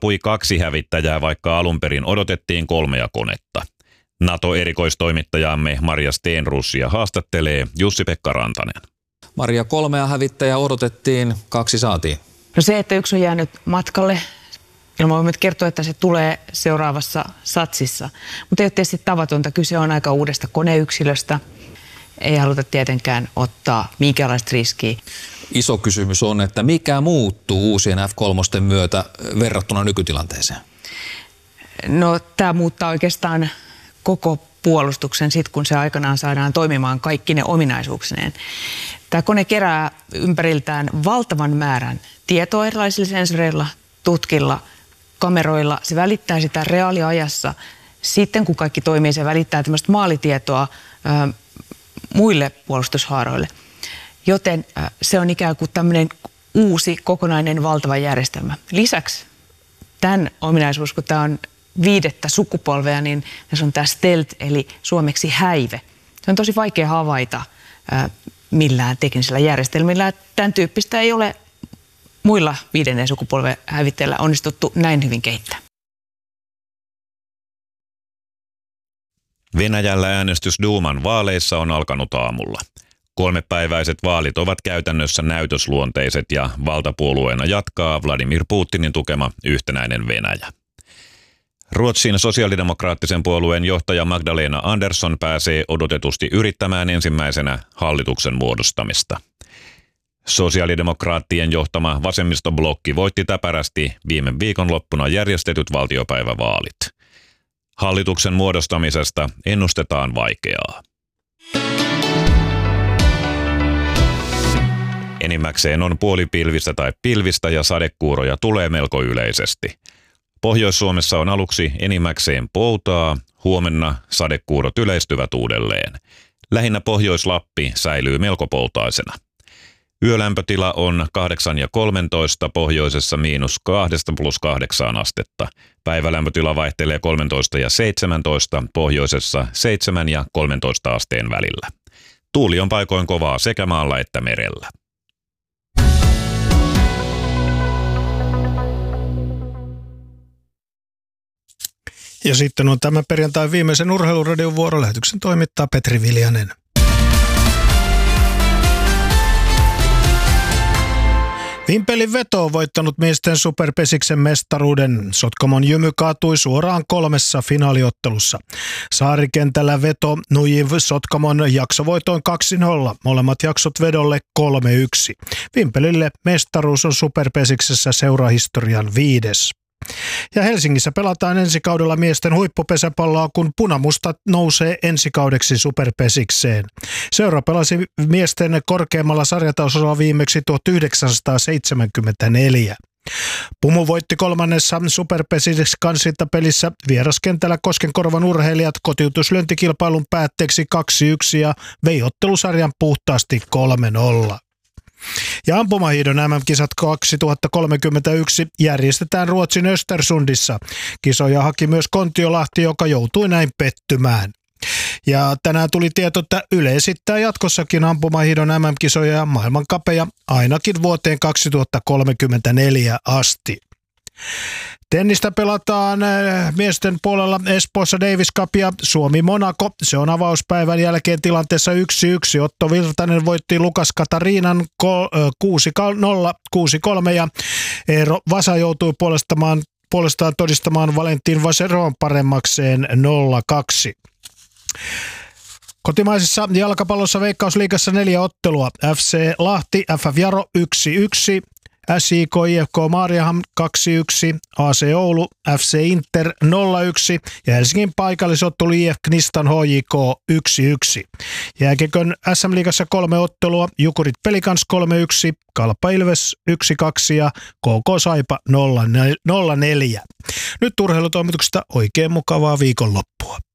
saapui 2 hävittäjää, vaikka alun perin odotettiin 3 konetta. NATO-erikoistoimittajamme Maria Stenrussia haastattelee Jussi-Pekka Rantanen. Maria, 3 hävittäjää odotettiin, 2 saatiin. No se, että 1 on jäänyt matkalle, voimme kertoa, että se tulee seuraavassa satsissa. Mutta ei ole tietysti tavatonta, kyse on aika uudesta koneyksilöstä. Ei haluta tietenkään ottaa minkäänlaista riskiä. Iso kysymys on, että mikä muuttuu uusien F-3 myötä verrattuna nykytilanteeseen? No tämä muuttaa oikeastaan koko puolustuksen sit, kun se aikanaan saadaan toimimaan kaikki ne ominaisuuksineen. Tämä kone kerää ympäriltään valtavan määrän tietoa erilaisilla sensoreilla, tutkilla, kameroilla. Se välittää sitä reaaliajassa. Sitten kun kaikki toimii, se välittää tämmöistä maalitietoa muille puolustushaaroille. Joten se on ikään kuin tämmöinen uusi kokonainen valtava järjestelmä. Lisäksi tämän ominaisuus, kun tämä on 5. sukupolvea, niin tässä on tämä stealth, eli suomeksi häive. Se on tosi vaikea havaita millään teknisellä järjestelmillä. Tämän tyyppistä ei ole muilla 5. sukupolven hävittäjillä onnistuttu näin hyvin kehittää. Venäjällä äänestys Duuman vaaleissa on alkanut aamulla. 3-päiväiset vaalit ovat käytännössä näytösluonteiset ja valtapuolueena jatkaa Vladimir Putinin tukema Yhtenäinen Venäjä. Ruotsin sosiaalidemokraattisen puolueen johtaja Magdalena Andersson pääsee odotetusti yrittämään ensimmäisenä hallituksen muodostamista. Sosiaalidemokraattien johtama vasemmistoblokki voitti täpärästi viime viikonloppuna järjestetyt valtiopäivävaalit. Hallituksen muodostamisesta ennustetaan vaikeaa. Enimmäkseen on puolipilvistä tai pilvistä ja sadekuuroja tulee melko yleisesti. Pohjois-Suomessa on aluksi enimmäkseen poutaa, huomenna sadekuurot yleistyvät uudelleen. Lähinnä Pohjois-Lappi säilyy melko poutaisena. Yölämpötila on 8 ja 13, pohjoisessa -2 + 8 astetta. Päivälämpötila vaihtelee 13 ja 17, pohjoisessa 7 ja 13 asteen välillä. Tuuli on paikoin kovaa sekä maalla että merellä. Ja sitten on tämä perjantai viimeisen Urheiluradion vuorolähetyksen toimittaa Petri Viljanen. Vimpelin veto on voittanut miesten superpesiksen mestaruuden. Sotkamon Jymy kaatui suoraan 3 finaaliottelussa. Saarikentällä veto nuji Sotkamon jaksovoitoin 2-0. Molemmat jaksot vedolle 3-1. Vimpelille mestaruus on superpesiksessä seurahistorian 5. Ja Helsingissä pelataan ensi kaudella miesten huippupesäpalloa, kun Punamustat nousee ensi kaudeksi superpesikseen. Seura pelasi miesten korkeammalla sarjatasolla viimeksi 1974. Pumu voitti 3. superpesiks-kansintapelissä vieraskentällä Koskenkorvan urheilijat kotiutuslyöntikilpailun päätteeksi 2-1 ja vei ottelusarjan puhtaasti 3-0. Ja ampumahiidon MM-kisat 2031 järjestetään Ruotsin Östersundissa. Kisoja haki myös Kontiolahti, joka joutui näin pettymään. Ja tänään tuli tieto, että Yle esittää jatkossakin ampumahiidon MM-kisoja ja maailmankapeja ainakin vuoteen 2034 asti. Tennistä pelataan miesten puolella Espoossa Davis Cupia Suomi-Monaco. Se on avauspäivän jälkeen tilanteessa 1-1. Otto Virtanen voitti Lukas Katariinan 6-0, 6-3 ja Eero Vasa joutui puolestaan todistamaan Valentin Vaseron paremmakseen 0-2. Kotimaisessa jalkapallossa Veikkausliigassa 4 ottelua. FC Lahti, FF Jaro 1-1. SIK IFK Maariaham 2-1, AC Oulu, FC Inter 0-1 ja Helsingin paikallisottelu IF Knistan HJK 1-1. Jääkiekon SM-liigassa 3 ottelua, Jukurit Pelikans 3-1, Kalpa Ilves 1-2 ja KK Saipa 0-4. Nyt urheilutoimituksesta oikein mukavaa viikonloppua.